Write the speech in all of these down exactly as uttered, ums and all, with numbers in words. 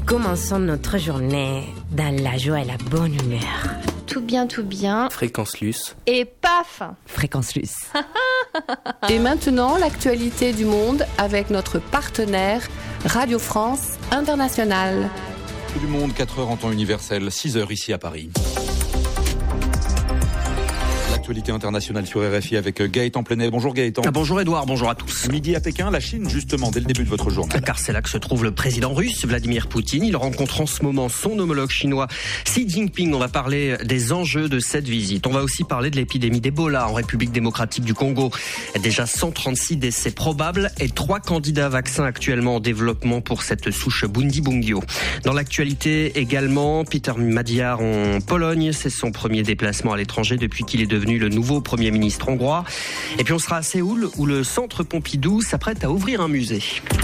Commençons notre journée dans la joie et la bonne humeur. Tout bien, tout bien. Fréquence Luce. Et paf! Fréquence Luce. Et maintenant, l'actualité du monde avec notre partenaire Radio France Internationale. Tout du monde, quatre heures en temps universel, six heures ici à Paris. L'actualité internationale sur R F I avec Gaëtan Plenet. Bonjour Gaëtan. Bonjour Edouard, bonjour à tous. Midi à Pékin, la Chine justement, dès le début de votre journal. Car c'est là que se trouve le président russe, Vladimir Poutine. Il rencontre en ce moment son homologue chinois, Xi Jinping. On va parler des enjeux de cette visite. On va aussi parler de l'épidémie d'Ebola en République démocratique du Congo. Déjà cent trente-six décès probables et trois candidats vaccins actuellement en développement pour cette souche Bundibugyo. Dans l'actualité également, Peter Madiar en Pologne. C'est son premier déplacement à l'étranger depuis qu'il est devenu le nouveau Premier ministre hongrois. Et puis on sera à Séoul où le Centre Pompidou s'apprête à ouvrir un musée.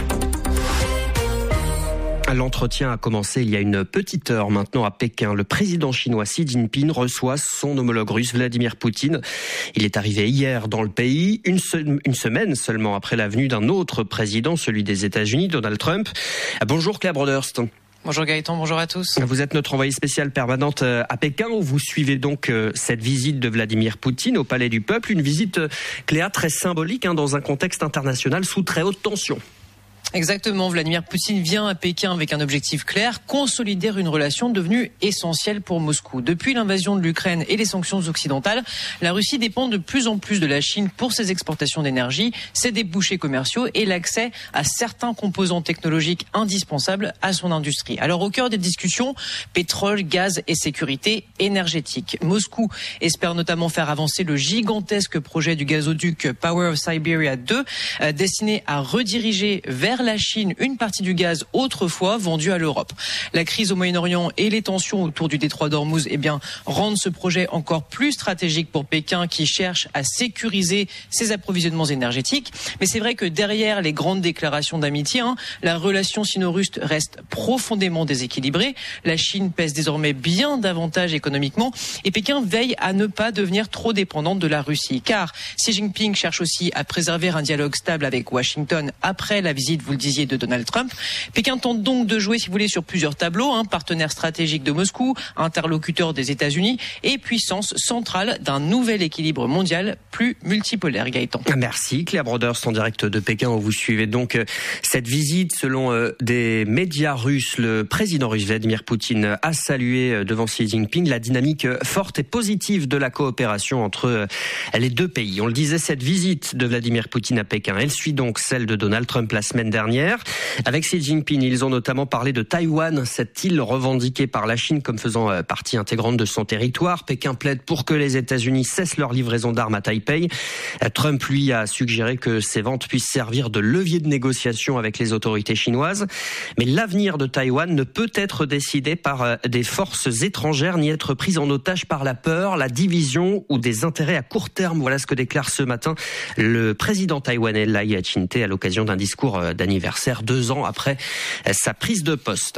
L'entretien a commencé il y a une petite heure maintenant à Pékin. Le président chinois Xi Jinping reçoit son homologue russe Vladimir Poutine. Il est arrivé hier dans le pays, une, se- une semaine seulement après la venue d'un autre président, celui des États-Unis, Donald Trump. Bonjour Claire Broderst. Bonjour Gaëtan, bonjour à tous. Vous êtes notre envoyée spéciale permanente à Pékin où vous suivez donc cette visite de Vladimir Poutine au Palais du Peuple. Une visite, Cléa, très symbolique hein, dans un contexte international sous très haute tension. Exactement, Vladimir Poutine vient à Pékin avec un objectif clair, consolider une relation devenue essentielle pour Moscou. Depuis l'invasion de l'Ukraine et les sanctions occidentales, la Russie dépend de plus en plus de la Chine pour ses exportations d'énergie, ses débouchés commerciaux et l'accès à certains composants technologiques indispensables à son industrie. Alors au cœur des discussions, pétrole, gaz et sécurité énergétique. Moscou espère notamment faire avancer le gigantesque projet du gazoduc Power of Siberia deux, euh, destiné à rediriger vers la Chine une partie du gaz autrefois vendu à l'Europe. La crise au Moyen-Orient et les tensions autour du détroit d'Ormuz eh bien, rendent ce projet encore plus stratégique pour Pékin qui cherche à sécuriser ses approvisionnements énergétiques. Mais c'est vrai que derrière les grandes déclarations d'amitié, hein, la relation sino-russe reste profondément déséquilibrée. La Chine pèse désormais bien davantage économiquement et Pékin veille à ne pas devenir trop dépendante de la Russie. Car Xi Jinping cherche aussi à préserver un dialogue stable avec Washington après la visite, vous le disiez, de Donald Trump. Pékin tente donc de jouer, si vous voulez, sur plusieurs tableaux, hein, partenaire stratégique de Moscou, interlocuteur des États-Unis et puissance centrale d'un nouvel équilibre mondial plus multipolaire. Gaëtan. Merci Claire Broderst en direct de Pékin où vous suivez donc cette visite. Selon euh, des médias russes, le président russe Vladimir Poutine a salué devant Xi Jinping la dynamique forte et positive de la coopération entre euh, les deux pays. On le disait, cette visite de Vladimir Poutine à Pékin, elle suit donc celle de Donald Trump la semaine dernière. Avec Xi Jinping, ils ont notamment parlé de Taïwan, cette île revendiquée par la Chine comme faisant partie intégrante de son territoire. Pékin plaide pour que les États-Unis cessent leur livraison d'armes à Taipei. Trump, lui, a suggéré que ces ventes puissent servir de levier de négociation avec les autorités chinoises. Mais l'avenir de Taïwan ne peut être décidé par des forces étrangères ni être pris en otage par la peur, la division ou des intérêts à court terme. Voilà ce que déclare ce matin le président taïwanais Lai Ching-te à l'occasion d'un discours d'anniversaire deux ans après sa prise de poste.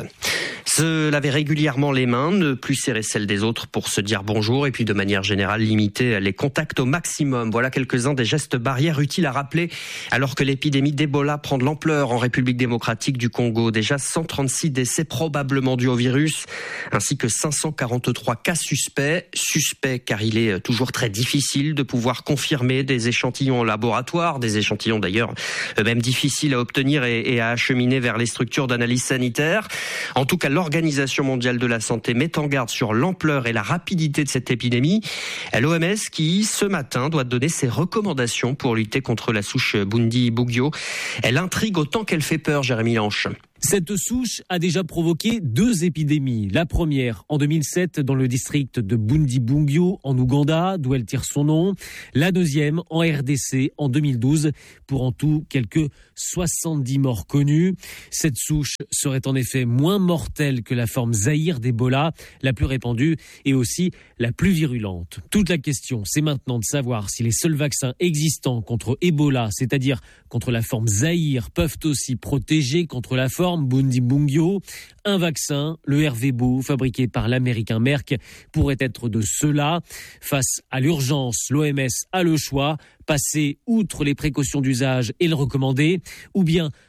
Se laver régulièrement les mains, ne plus serrer celles des autres pour se dire bonjour et puis de manière générale limiter les contacts au maximum. Voilà quelques-uns des gestes barrières utiles à rappeler alors que l'épidémie d'Ebola prend de l'ampleur en République démocratique du Congo. Déjà cent trente-six décès probablement dus au virus ainsi que cinq cent quarante-trois cas suspects. Suspects car il est toujours très difficile de pouvoir confirmer des échantillons en laboratoire, des échantillons d'ailleurs même difficiles à obtenir et, et à acheminer vers les structures d'analyse sanitaire. En tout cas, l'Organisation mondiale de la santé met en garde sur l'ampleur et la rapidité de cette épidémie. L'O M S qui, ce matin, doit donner ses recommandations pour lutter contre la souche Bundibugyo. Elle intrigue autant qu'elle fait peur, Jérémy Hanche. Cette souche a déjà provoqué deux épidémies. La première en deux mille sept dans le district de Bundibugyo en Ouganda, d'où elle tire son nom. La deuxième en R D C en deux mille douze, pour en tout quelques soixante-dix morts connus. Cette souche serait en effet moins mortelle que la forme Zaïre d'Ebola, la plus répandue et aussi la plus virulente. Toute la question, c'est maintenant de savoir si les seuls vaccins existants contre Ebola, c'est-à-dire contre la forme Zaïre, peuvent aussi protéger contre la forme Bundibugyo. Un vaccin, le Ervebo, fabriqué par l'américain Merck, pourrait être de ceux-là. Face à l'urgence, l'O M S a le choix, passer outre les précautions d'usage et le recommander, ou bien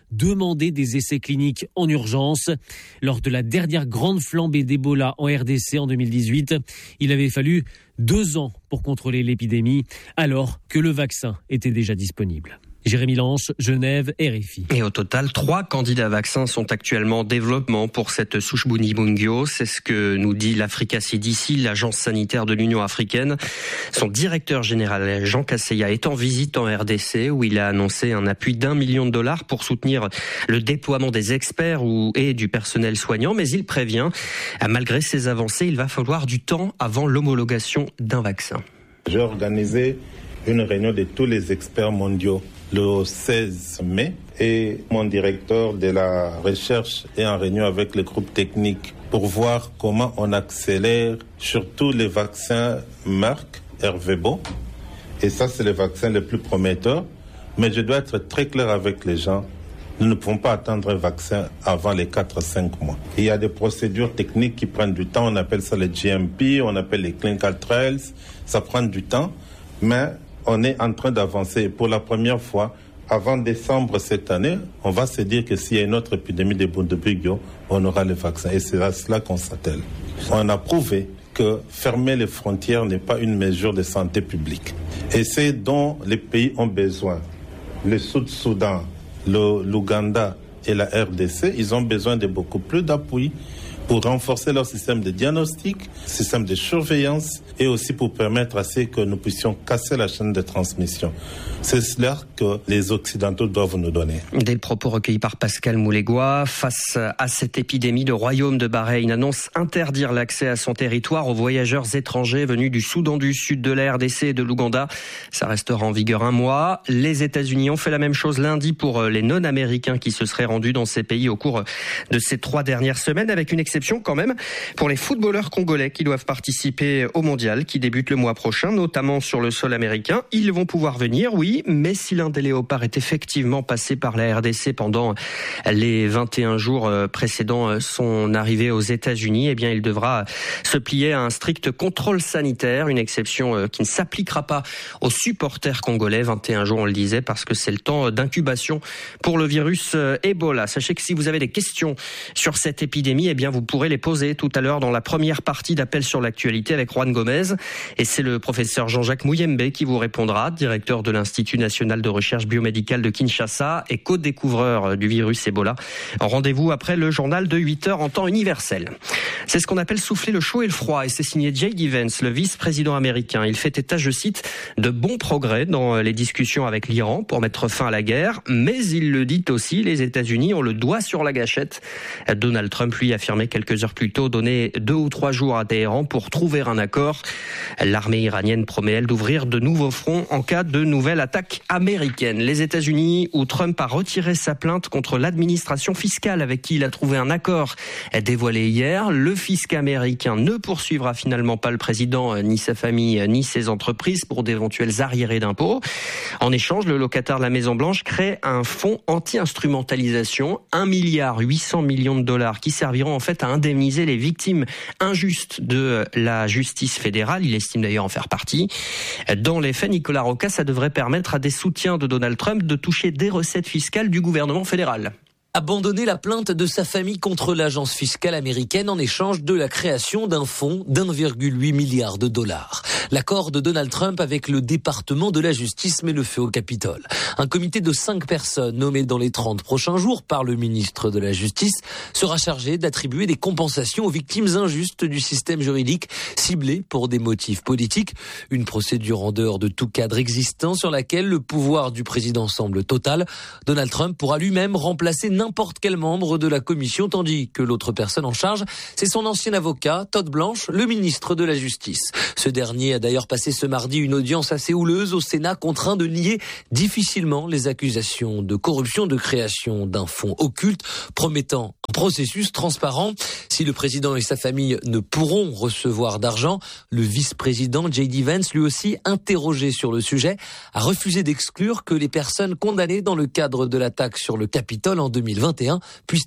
demandé des essais cliniques en urgence. Lors de la dernière grande flambée d'Ebola en R D C en deux mille dix-huit, il avait fallu deux ans pour contrôler l'épidémie, alors que le vaccin était déjà disponible. Jérémy Lanche, Genève, R F I. Et au total, trois candidats vaccins sont actuellement en développement pour cette souche Bundibugyo. C'est ce que nous dit l'Africa C D C, l'agence sanitaire de l'Union africaine. Son directeur général, Jean Kaseya, est en visite en R D C où il a annoncé un appui d'un million de dollars pour soutenir le déploiement des experts ou, et du personnel soignant. Mais il prévient, malgré ces avancées, il va falloir du temps avant l'homologation d'un vaccin. J'ai organisé une réunion de tous les experts mondiaux le seize mai et mon directeur de la recherche est en réunion avec le groupe technique pour voir comment on accélère surtout les vaccins Merck, Ervebo. Et ça, c'est le vaccin le plus prometteur. Mais je dois être très clair avec les gens. Nous ne pouvons pas attendre un vaccin avant les quatre à cinq mois. Il y a des procédures techniques qui prennent du temps. On appelle ça les G M P, on appelle les Clinical Trials. Ça prend du temps, mais on est en train d'avancer. Et pour la première fois, avant décembre cette année, on va se dire que s'il y a une autre épidémie de Bundibugyo, on aura le vaccin. Et c'est à cela qu'on s'attelle. On a prouvé que fermer les frontières n'est pas une mesure de santé publique. Et c'est dont les pays ont besoin. Le Sud-Soudan, le, l'Ouganda et la R D C, ils ont besoin de beaucoup plus d'appui pour renforcer leur système de diagnostic, système de surveillance et aussi pour permettre à ce que nous puissions casser la chaîne de transmission. C'est cela que les Occidentaux doivent nous donner. Des propos recueillis par Pascal Moulégois. Face à cette épidémie, le royaume de Bahreïn annonce interdire l'accès à son territoire aux voyageurs étrangers venus du Soudan du Sud, de la R D C et de l'Ouganda. Ça restera en vigueur un mois. Les États-Unis ont fait la même chose lundi pour les non-américains qui se seraient rendus dans ces pays au cours de ces trois dernières semaines, avec une exception quand même pour les footballeurs congolais qui doivent participer au mondial qui débute le mois prochain, notamment sur le sol américain. Ils vont pouvoir venir, oui, mais si l'un des léopards est effectivement passé par la R D C pendant les vingt et un jours précédant son arrivée aux États-Unis, eh bien, il devra se plier à un strict contrôle sanitaire, une exception qui ne s'appliquera pas aux supporters congolais. vingt et un jours, on le disait, parce que c'est le temps d'incubation pour le virus Ebola. Sachez que si vous avez des questions sur cette épidémie, eh bien, vous pourrez les poser tout à l'heure dans la première partie d'Appel sur l'actualité avec Juan Gomez. Et c'est le professeur Jean-Jacques Mouyembe qui vous répondra, directeur de l'Institut national de recherche biomédicale de Kinshasa et co-découvreur du virus Ebola. Rendez-vous après le journal de huit heures en temps universel. C'est ce qu'on appelle souffler le chaud et le froid et c'est signé J D Vance, le vice-président américain. Il fait état, je cite, de bons progrès dans les discussions avec l'Iran pour mettre fin à la guerre, mais il le dit aussi, les États-Unis ont le doigt sur la gâchette. Donald Trump, lui, affirmait quelques heures plus tôt donner deux ou trois jours à Téhéran pour trouver un accord. L'armée iranienne promet, elle, d'ouvrir de nouveaux fronts en cas de nouvelle attaque américaine. Les États-Unis, où Trump a retiré sa plainte contre l'administration fiscale avec qui il a trouvé un accord dévoilé hier. Le fisc américain ne poursuivra finalement pas le président, ni sa famille, ni ses entreprises pour d'éventuels arriérés d'impôts. En échange, le locataire de la Maison-Blanche crée un fonds anti-instrumentalisation, un milliard huit cents millions de dollars qui serviront en fait à indemniser les victimes injustes de la justice fédérale. Il estime d'ailleurs en faire partie. Dans les faits, Nicolas Roca, ça devrait permettre à des soutiens de Donald Trump de toucher des recettes fiscales du gouvernement fédéral. Abandonner la plainte de sa famille contre l'agence fiscale américaine en échange de la création d'un fonds d'un virgule huit milliard de dollars. L'accord de Donald Trump avec le département de la justice met le feu au Capitole. Un comité de cinq personnes nommé dans les trente prochains jours par le ministre de la Justice sera chargé d'attribuer des compensations aux victimes injustes du système juridique ciblées pour des motifs politiques. Une procédure en dehors de tout cadre existant sur laquelle le pouvoir du président semble total. Donald Trump pourra lui-même remplacer n'importe quel membre de la commission, tandis que l'autre personne en charge, c'est son ancien avocat, Todd Blanche, le ministre de la Justice. Ce dernier a d'ailleurs passé ce mardi une audience assez houleuse au Sénat, contraint de nier difficilement les accusations de corruption de création d'un fonds occulte, promettant un processus transparent. Si le président et sa famille ne pourront recevoir d'argent, le vice-président J D Vance, lui aussi interrogé sur le sujet, a refusé d'exclure que les personnes condamnées dans le cadre de l'attaque sur le Capitole en deux mille vingt et un puissent eux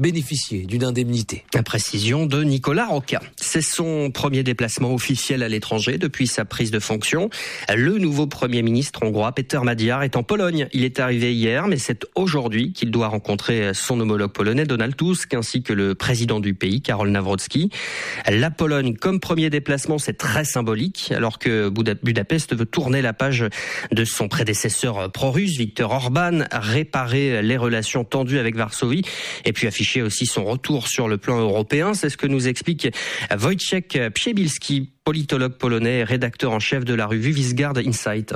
bénéficier d'une indemnité. La précision de Nicolas Roca. C'est son premier déplacement officiel à l'étranger depuis sa prise de fonction. Le nouveau Premier ministre hongrois, Péter Magyar, est en Pologne. Il est arrivé hier, mais c'est aujourd'hui qu'il doit rencontrer son homologue polonais, Donald Tusk, ainsi que le président du pays, Karol Nawrocki. La Pologne, comme premier déplacement, c'est très symbolique, alors que Budapest veut tourner la page de son prédécesseur pro-russe, Viktor Orban, réparer les relations tendues avec Varsovie, et puis afficher aussi son retour sur le plan européen. C'est ce que nous explique Wojciech Przybylski, politologue polonais et rédacteur en chef de la revue Wisgard Insight.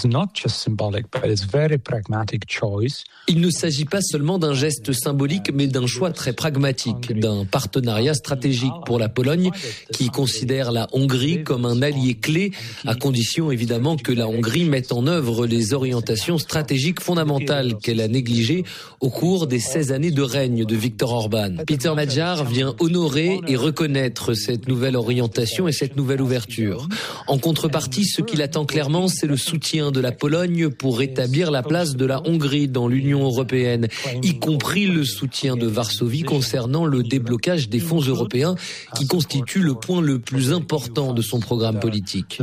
Il ne s'agit pas seulement d'un geste symbolique, mais d'un choix très pragmatique, d'un partenariat stratégique pour la Pologne, qui considère la Hongrie comme un allié clé, à condition évidemment que la Hongrie mette en œuvre les orientations stratégiques fondamentales qu'elle a négligées au cours des seize années de règne de Viktor Orban. Péter Magyar vient honorer et reconnaître cette nouvelle orientation et cette nouvelle ouverture. En contrepartie, ce qu'il attend clairement, c'est le soutien de la Pologne pour rétablir la place de la Hongrie dans l'Union européenne, y compris le soutien de Varsovie concernant le déblocage des fonds européens qui constitue le point le plus important de son programme politique.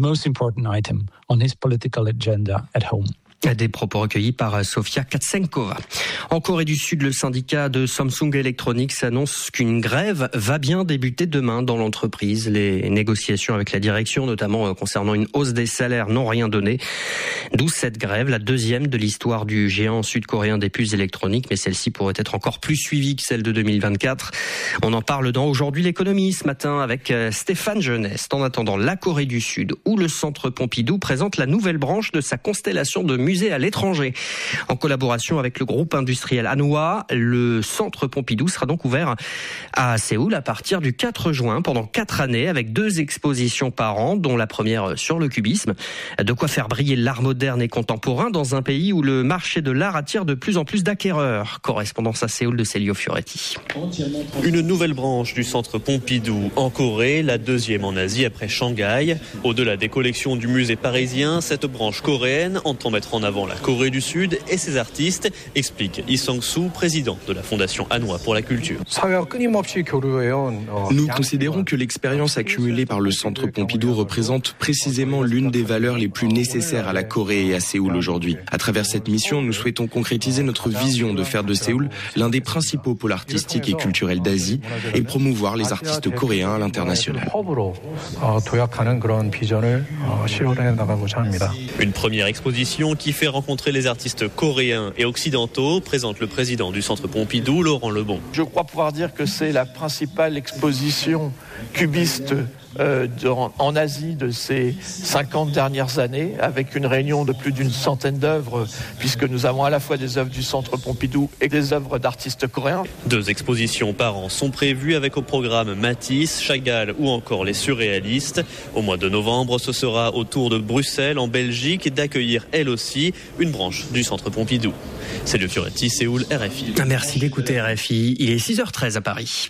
Des propos recueillis par Sofia Katsenkova. En Corée du Sud, le syndicat de Samsung Electronics annonce qu'une grève va bien débuter demain dans l'entreprise. Les négociations avec la direction, notamment concernant une hausse des salaires, n'ont rien donné. D'où cette grève, la deuxième de l'histoire du géant sud-coréen des puces électroniques, mais celle-ci pourrait être encore plus suivie que celle de deux mille vingt-quatre. On en parle dans Aujourd'hui l'économie ce matin avec Stéphane Genest. En attendant, la Corée du Sud, où le Centre Pompidou présente la nouvelle branche de sa constellation de musées à l'étranger. En collaboration avec le groupe industriel Hanwha, le Centre Pompidou sera donc ouvert à Séoul à partir du quatre juin pendant quatre années avec deux expositions par an, dont la première sur le cubisme. De quoi faire briller l'art moderne et contemporain dans un pays où le marché de l'art attire de plus en plus d'acquéreurs. Correspondance à Séoul de Célio Fioretti. Une nouvelle branche du Centre Pompidou en Corée, la deuxième en Asie après Shanghai. Au-delà des collections du musée parisien, cette branche coréenne entend mettre en avant la Corée du Sud et ses artistes, explique Lee Sang-soo, président de la Fondation Hanwha pour la culture. Nous considérons que l'expérience accumulée par le Centre Pompidou représente précisément l'une des valeurs les plus nécessaires à la Corée et à Séoul aujourd'hui. À travers cette mission, nous souhaitons concrétiser notre vision de faire de Séoul l'un des principaux pôles artistiques et culturels d'Asie et promouvoir les artistes coréens à l'international. Une première exposition qui fait rencontrer les artistes coréens et occidentaux, présente le président du Centre Pompidou, Laurent Lebon. Je crois pouvoir dire que c'est la principale exposition cubiste euh, de, en Asie de ces cinquante dernières années, avec une réunion de plus d'une centaine d'œuvres, puisque nous avons à la fois des œuvres du Centre Pompidou et des œuvres d'artistes coréens. Deux expositions par an sont prévues avec au programme Matisse, Chagall ou encore les surréalistes. Au mois de novembre, ce sera au tour de Bruxelles, en Belgique, d'accueillir elle aussi une branche du Centre Pompidou. C'est le Fioretti, Séoul, R F I. Merci d'écouter R F I. Il est six heures treize à Paris.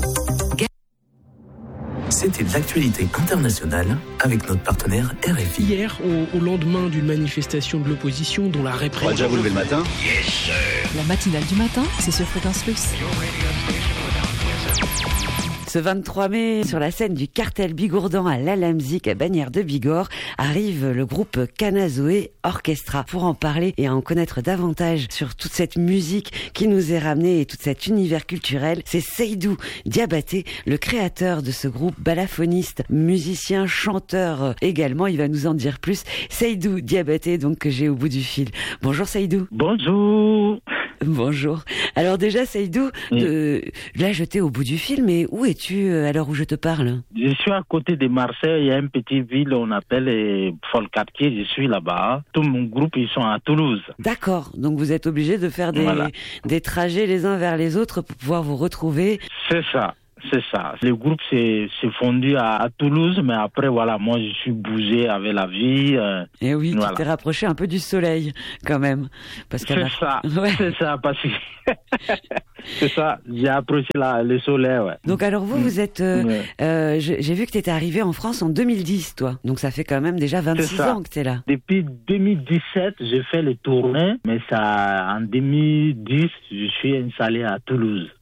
C'était l'actualité internationale avec notre partenaire R F I. Hier, au, au lendemain d'une manifestation de l'opposition dont la répression... On va déjà vous lever le matin. Yes, la matinale du matin, c'est sur Fréquence Plus. Ce vingt-trois mai, sur la scène du Cartel Bigourdan à l'Alamzik à Bagnères de Bigorre, arrive le groupe Kanazoé Orchestra. Pour en parler et en connaître davantage sur toute cette musique qui nous est ramenée et tout cet univers culturel, c'est Seydou Diabaté, le créateur de ce groupe, balafoniste, musicien, chanteur également. Il va nous en dire plus. Seydou Diabaté, donc, que j'ai au bout du fil. Bonjour Seydou. Bonjour. Bonjour. Alors déjà, Seydou, oui. euh, là je t'ai au bout du fil, mais où es-tu à l'heure où je te parle ? Je suis à côté de Marseille, il y a une petite ville on appelle euh, Folcartier, je suis là-bas. Tout mon groupe, ils sont à Toulouse. D'accord, donc vous êtes obligés de faire des, voilà. des trajets les uns vers les autres pour pouvoir vous retrouver. C'est ça. C'est ça. Le groupe s'est, s'est fondu à, à Toulouse, mais après, voilà, moi, je suis bougé avec la vie. Euh, Et oui, voilà. Tu t'es rapproché un peu du soleil, quand même. Parce c'est a... ça, ouais. c'est ça, parce que... c'est ça, j'ai approché la, le soleil, ouais. Donc alors vous, vous êtes... Euh, ouais. euh, j'ai, j'ai vu que tu étais arrivé en France en deux mille dix, toi. Donc ça fait quand même déjà vingt-six ans que tu es là. Depuis deux mille dix-sept, j'ai fait les tournées, mais ça, en deux mille dix, je suis installé à Toulouse.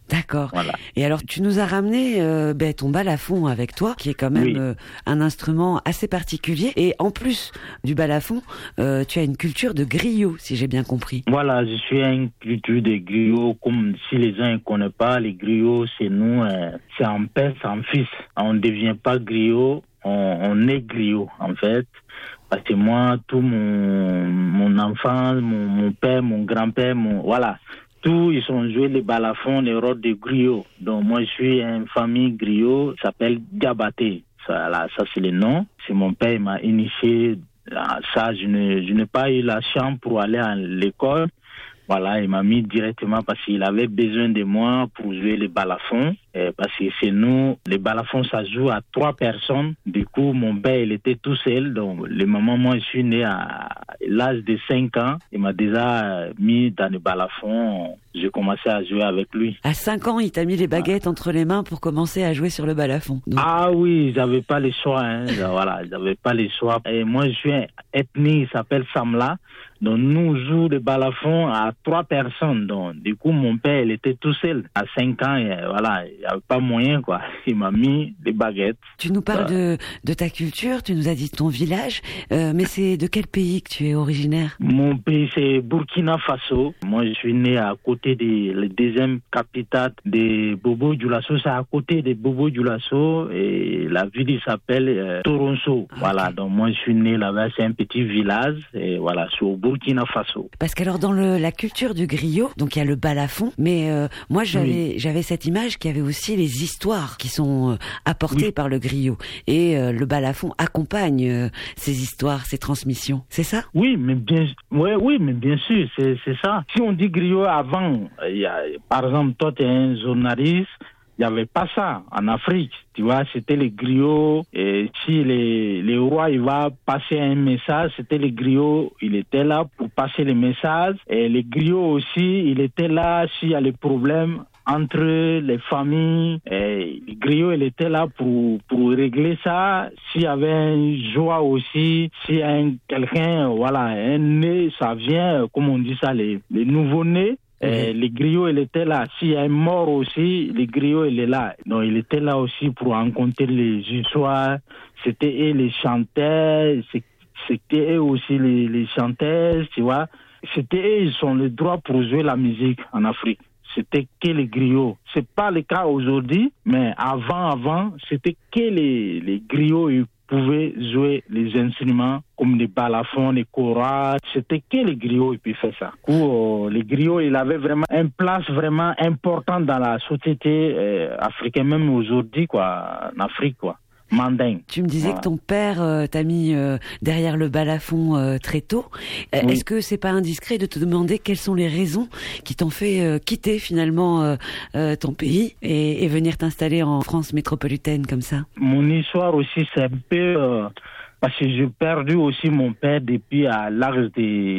D'accord. Voilà. Et alors, tu nous as ramené euh, ben, ton balafon avec toi, qui est quand même oui. euh, un instrument assez particulier. Et en plus du balafon, euh, tu as une culture de griot, si j'ai bien compris. Voilà, je suis à une culture de griot. Comme si les gens ne connaissent pas, les griots, c'est nous, euh, c'est en père, c'est en fils. On ne devient pas griot, on, on est griot, en fait. Parce que moi, tout mon, mon enfant, mon, mon père, mon grand-père, mon, voilà, tous, ils ont joué les balafons, les rôles de griot. Donc, moi, je suis une famille griot, ça s'appelle Diabaté. Ça, là, ça, c'est le nom. C'est mon père, il m'a initié à ça. Je, ne, je n'ai pas eu la chance pour aller à l'école. Voilà, il m'a mis directement parce qu'il avait besoin de moi pour jouer les balafons. Et parce que c'est nous, les balafons, ça joue à trois personnes. Du coup, mon père, il était tout seul. Donc, le moment, moi, je suis né à l'âge de cinq ans. Il m'a déjà mis dans les balafons. J'ai commencé à jouer avec lui. À cinq ans, il t'a mis les baguettes ah. entre les mains pour commencer à jouer sur le balafon. Donc... Ah oui, j'avais pas les choix. Hein. Voilà, j'avais pas les choix. Et moi, je suis ethnie, il s'appelle Samla. Donc, nous jouons le balafon à trois personnes. Donc, du coup, mon père, il était tout seul. À cinq ans, et voilà, il n'y avait pas moyen, quoi. Il m'a mis des baguettes. Tu nous parles de, de ta culture, tu nous as dit ton village, euh, mais c'est de quel pays que tu es originaire? Mon pays, c'est Burkina Faso. Moi, je suis né à côté de la deuxième capitale de Bobo Dioulasso. C'est à côté de Bobo Dioulasso et la ville, il s'appelle euh, Toronso. Okay. Voilà, donc moi, je suis né là-bas, c'est un petit village, et voilà, c'est au Burkina Faso. Parce qu'alors, dans le, la culture du griot, donc il y a le balafon, mais euh, moi, j'avais, oui. j'avais cette image qu'il y avait aussi les histoires qui sont euh, apportées oui. par le griot. Et euh, le balafon accompagne euh, ces histoires, ces transmissions. C'est ça? Oui, mais bien, ouais, oui, mais bien sûr, c'est, c'est ça. Si on dit griot avant, y a, par exemple, toi, tu es un journaliste, il n'y avait pas ça en Afrique. Tu vois, c'était les griots. Et si les, les rois, il va passer un message, c'était les griots. Il était là pour passer les messages. Et les griots aussi, il était là s'il y a les problèmes entre les familles. Et les griots, il était là pour, pour régler ça. S'il y avait une joie aussi, si un, quelqu'un, voilà, un né, ça vient, comme on dit ça, les, les nouveaux-nés. Et les griots, il était là. S'il y a un mort aussi, les griots, il est là. Donc, il était là aussi pour rencontrer les histoires. C'était eux les chanteurs, c'était eux aussi les, les chanteuses, tu vois. C'était eux, ils ont le droit pour jouer la musique en Afrique. C'était que les griots. C'est pas le cas aujourd'hui, mais avant, avant, c'était que les, les griots, ils pouvaient jouer les instruments comme les balafons, les koras. C'était que les griots qui pouvaient faire ça. Où, euh, les griots, ils avaient vraiment une place vraiment importante dans la société euh, africaine, même aujourd'hui, quoi, en Afrique, quoi. Mandingue. Tu me disais voilà. que ton père euh, t'a mis euh, derrière le balafon euh, très tôt. Euh, oui. Est-ce que c'est pas indiscret de te demander quelles sont les raisons qui t'ont fait euh, quitter finalement euh, euh, ton pays et, et venir t'installer en France métropolitaine comme ça? Mon histoire aussi, c'est un peu euh, parce que j'ai perdu aussi mon père depuis à l'âge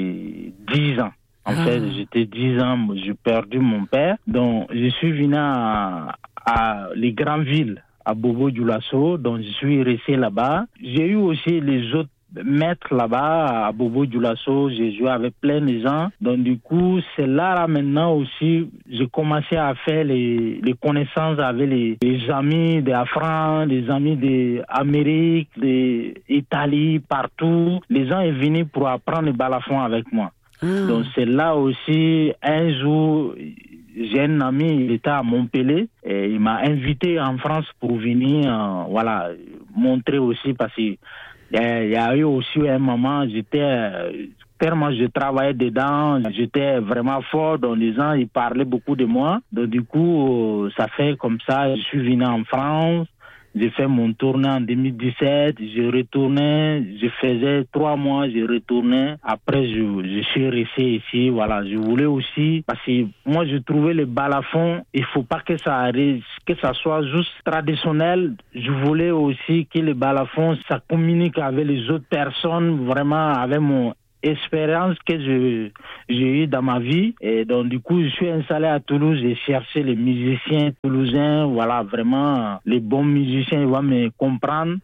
de dix ans. En ah. fait, j'étais dix ans, j'ai perdu mon père. Donc, je suis venu à, à les grandes villes, à Bobo Dioulasso, donc je suis resté là-bas. J'ai eu aussi les autres maîtres là-bas, à Bobo Dioulasso, j'ai joué avec plein de gens. Donc du coup, c'est là, là maintenant aussi, j'ai commencé à faire les, les connaissances avec les, les amis de la France, les amis d'Amérique, d'Italie, partout. Les gens sont venus pour apprendre le balafon avec moi. Mmh. Donc c'est là aussi, un jour, j'ai un ami, il était à Montpellier et il m'a invité en France pour venir, euh, voilà, montrer aussi parce qu'il y, y a eu aussi un moment, j'étais, euh, tellement je travaillais dedans, j'étais vraiment fort, donc les gens, ils parlaient beaucoup de moi. Donc du coup, euh, ça fait comme ça, je suis venu en France. J'ai fait mon tournée en deux mille dix-sept, je retournais, je faisais trois mois, je retournais. Après, je, je suis resté ici, voilà. Je voulais aussi, parce que moi, je trouvais le balafon, il faut pas que ça arrive, que ça soit juste traditionnel. Je voulais aussi que le balafon, ça communique avec les autres personnes, vraiment avec mon expérience que je, j'ai eu dans ma vie. Et donc, du coup, je suis installé à Toulouse, j'ai cherché les musiciens toulousains, voilà, vraiment, les bons musiciens, ils vont me comprendre.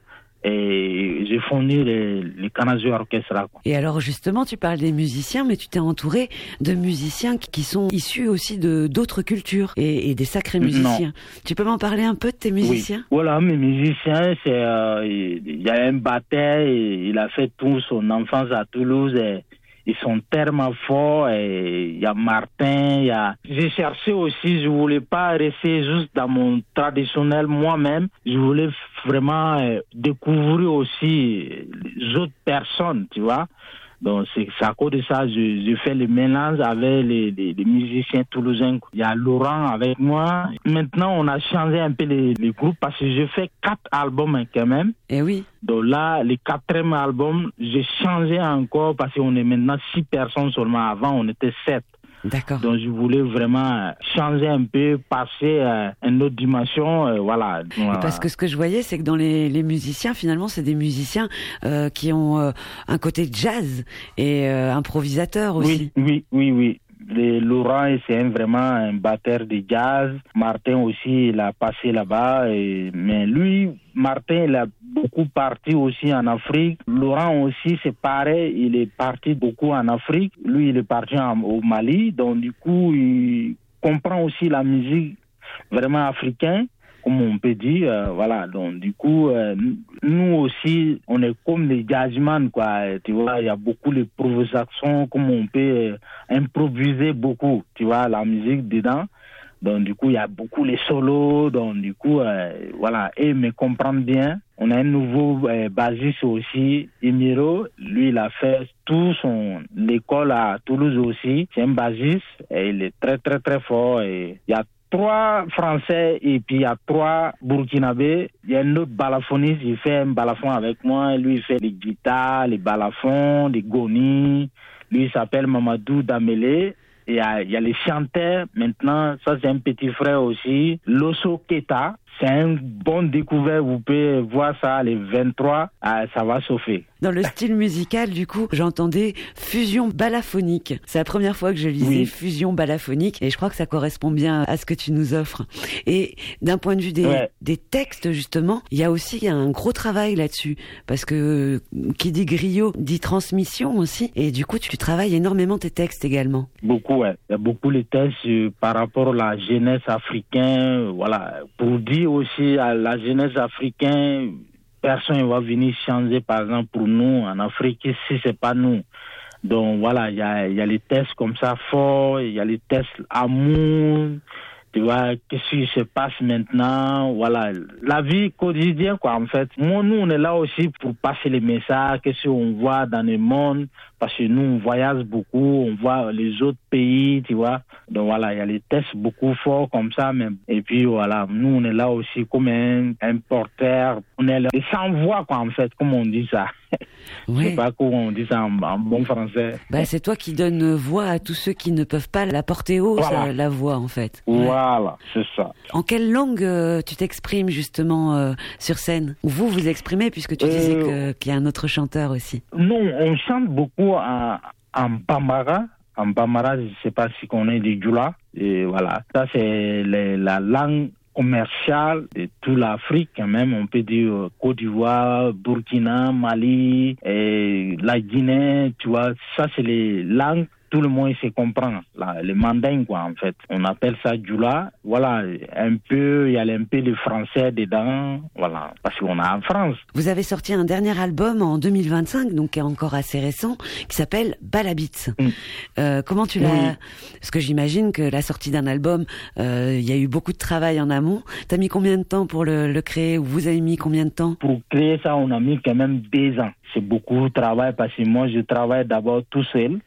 et j'ai fondé les, les Canazou Orchestra. Quoi. Et alors justement, tu parles des musiciens, mais tu t'es entouré de musiciens qui sont issus aussi de d'autres cultures et, et des sacrés musiciens. Non. Tu peux m'en parler un peu de tes musiciens? Oui. Voilà, mes musiciens, c'est euh, il y a un batteur, et il a fait toute son enfance à Toulouse. Et, ils sont tellement forts, et il y a Martin, il y a... J'ai cherché aussi, je voulais pas rester juste dans mon traditionnel moi-même, je voulais vraiment euh, découvrir aussi les autres personnes, tu vois. Donc c'est, c'est à cause de ça, je, je fais le mélange avec les, les, les musiciens toulousains. Il y a Laurent avec moi. Maintenant, on a changé un peu les, les groupes parce que je fais quatre albums hein, quand même. Et oui. Donc là, le quatrième album, j'ai changé encore parce qu'on est maintenant six personnes seulement. Avant, on était sept. D'accord. Donc je voulais vraiment changer un peu, passer à une autre dimension, euh, voilà. voilà. Parce que ce que je voyais, c'est que dans les, les musiciens, finalement, c'est des musiciens euh, qui ont euh, un côté jazz et euh, improvisateur aussi. Oui, oui, oui, oui. Les Laurent, c'est un, vraiment un batteur de jazz. Martin aussi, il a passé là-bas. Et, mais lui, Martin, il a beaucoup parti aussi en Afrique. Laurent aussi, c'est pareil. Il est parti beaucoup en Afrique. Lui, il est parti en, au Mali. Donc, du coup, il comprend aussi la musique vraiment africaine, comme on peut dire, euh, voilà. Donc, du coup, euh, nous aussi, on est comme des jazzman, quoi. Tu vois, il y a beaucoup d'improvisation, comme on peut euh, improviser beaucoup, tu vois, la musique dedans. Donc, du coup, il y a beaucoup les solos. Donc, du coup, euh, voilà. Et me comprendre bien. On a un nouveau euh, bassiste aussi, Emiro. Lui, il a fait tout son l'école à Toulouse aussi. C'est un bassiste et il est très, très, très fort. Et il y a trois Français et puis il y a trois Burkinabés. Il y a un autre balafoniste, il fait un balafon avec moi. Lui, il fait les guitares, les balafons, les gonis. Lui, il s'appelle Mamadou Damélé. Il y a, il y a les chanteurs. Maintenant, ça, c'est un petit frère aussi. Loso Keta. C'est un bon découvert. Vous pouvez voir ça les vingt-trois. Ah, ça va chauffer. Dans le style musical, du coup, j'entendais fusion balaphonique. C'est la première fois que je lisais oui. fusion balaphonique et je crois que ça correspond bien à ce que tu nous offres. Et d'un point de vue des, ouais. des textes, justement, il y a aussi un gros travail là-dessus parce que qui dit griot dit transmission aussi. Et du coup, tu travailles énormément tes textes également. Beaucoup, ouais. Il y a beaucoup les textes euh, par rapport à la jeunesse africaine. Voilà. Pour dire aussi à la jeunesse africaine, personne ne va venir changer, par exemple, pour nous en Afrique, si c'est pas nous. Donc voilà, il y a, y a les tests comme ça forts, il y a les tests amour, tu vois, qu'est-ce qui se passe maintenant, voilà, la vie quotidienne, quoi, en fait. Moi, nous, on est là aussi pour passer les messages, qu'est-ce qu'on voit dans le monde, parce que nous, on voyage beaucoup, on voit les autres pays, tu vois. Donc voilà, il y a les tests beaucoup forts comme ça, même. Et puis voilà, nous, on est là aussi comme un, un porteur, on est là, sans voix, quoi, en fait, comme on dit ça. Oui. Je sais pas comment on dit ça en, en bon français. Bah, c'est toi qui donnes voix à tous ceux qui ne peuvent pas la porter haut, voilà. ça, la voix, en fait. Voilà, ouais. c'est ça. En quelle langue euh, tu t'exprimes, justement, euh, sur scène? Ou vous vous exprimez, puisque tu euh... disais que, qu'il y a un autre chanteur aussi. Non, on chante beaucoup en, en Bambara. En Bambara, je ne sais pas si on est du Djoula. Et voilà, ça c'est les, la langue commerciale de toute l'Afrique, quand même, on peut dire Côte d'Ivoire, Burkina, Mali, et la Guinée, tu vois, ça c'est les langues, tout le monde se comprend, là, les mandingues, quoi, en fait. On appelle ça Djoula. Voilà, un peu, il y a un peu de français dedans, voilà, parce qu'on a en France. Vous avez sorti un dernier album en deux mille vingt-cinq, donc qui est encore assez récent, qui s'appelle Balabits. Mm. Euh, comment tu l'as... Oui. Parce que j'imagine que la sortie d'un album, euh, il y a eu beaucoup de travail en amont. T'as mis combien de temps pour le, le créer, ou vous avez mis combien de temps? Pour créer ça, on a mis quand même deux ans. C'est beaucoup de travail, parce que moi, je travaille d'abord tout seul.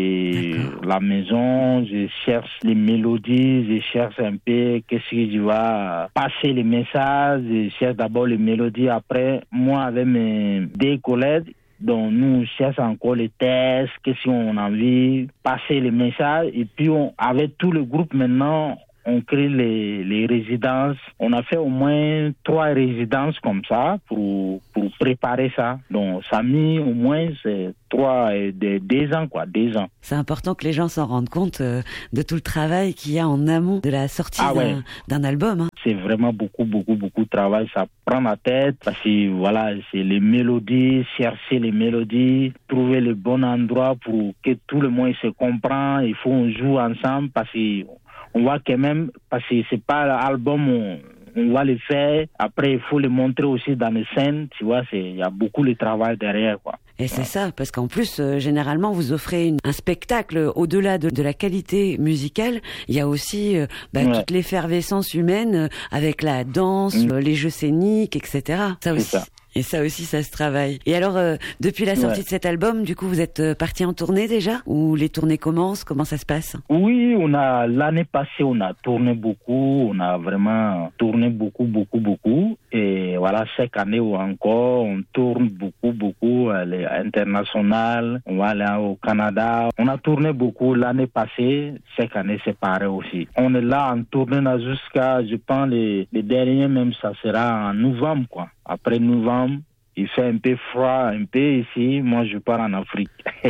Et D'accord. la maison, je cherche les mélodies, je cherche un peu qu'est-ce que je vais passer les messages, je cherche d'abord les mélodies. Après, moi avec mes deux collègues, donc nous on cherche encore les tests, qu'est-ce qu'on a envie, passer les messages. Et puis on, avec tout le groupe maintenant, on crée les, les résidences. On a fait au moins trois résidences comme ça pour, pour préparer ça. Donc, ça a mis au moins c'est trois, deux, deux ans, quoi, deux ans. C'est important que les gens s'en rendent compte euh, de tout le travail qu'il y a en amont de la sortie ah, d'un, ouais. d'un album. Hein. C'est vraiment beaucoup, beaucoup, beaucoup de travail. Ça prend la tête parce que, voilà, c'est les mélodies, chercher les mélodies, trouver le bon endroit pour que tout le monde se comprenne. Il faut qu'on joue ensemble parce que on voit quand même, parce que c'est pas l'album, on, on va le faire. Après, il faut le montrer aussi dans les scènes. Tu vois, c'est, il y a beaucoup de travail derrière, quoi. Et c'est ça, parce qu'en plus, euh, généralement, vous offrez une, un spectacle au-delà de, de la qualité musicale. Il y a aussi euh, bah, ouais. toute l'effervescence humaine euh, avec la danse, mmh. euh, les jeux scéniques, et cetera. Ça aussi. Ça. Et ça aussi, ça se travaille. Et alors, euh, depuis la sortie ouais. de cet album, du coup, vous êtes euh, parti en tournée déjà? Ou les tournées commencent? Comment ça se passe? Oui, on a, l'année passée, on a tourné beaucoup. On a vraiment tourné beaucoup, beaucoup, beaucoup. Et voilà, chaque année ou encore, on tourne beaucoup, beaucoup à l'international. On va aller au Canada. On a tourné beaucoup l'année passée. Chaque année, c'est pareil aussi. On est là en tournée jusqu'à, je pense, les, les derniers, même ça sera en novembre, quoi. Après novembre, il fait un peu froid, un peu ici. Moi, je pars en Afrique.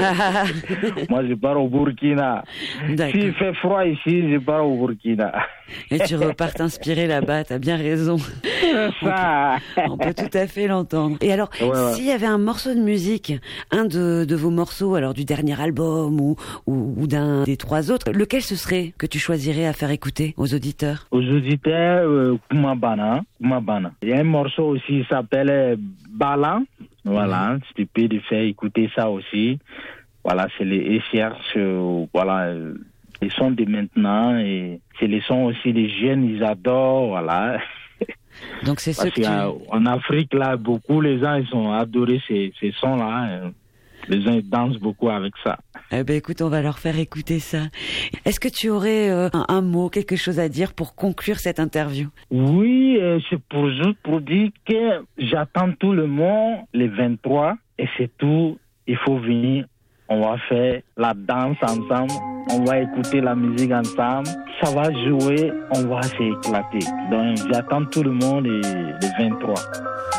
Moi, je pars au Burkina. D'accord. S'il fait froid ici, je pars au Burkina. Et tu repars t'inspirer là-bas, t'as bien raison. Ça. On, peut, on peut tout à fait l'entendre. Et alors, ouais, ouais. s'il y avait un morceau de musique, un de, de vos morceaux, alors du dernier album ou, ou, ou d'un des trois autres, lequel ce serait que tu choisirais à faire écouter aux auditeurs? Aux auditeurs, euh, Kumabana. Kumabana. Il y a un morceau aussi qui s'appelle Bala. Voilà, mmh. tu peux faire écouter ça aussi. Voilà, c'est les recherches, euh, voilà, les sons de maintenant et c'est les sons aussi des jeunes, ils adorent, voilà. Donc c'est ce que tu... En Afrique, là, beaucoup, les gens, ils ont adoré ces, ces sons-là. Les gens, ils dansent beaucoup avec ça. Eh ben, écoute, on va leur faire écouter ça. Est-ce que tu aurais euh, un, un mot, quelque chose à dire pour conclure cette interview? Oui, euh, c'est pour juste pour dire que j'attends tout le monde les vingt-trois et c'est tout. Il faut venir. On va faire la danse ensemble. On va écouter la musique ensemble. Ça va jouer. On va s'éclater. Donc, j'attends tout le monde les, les vingt-trois.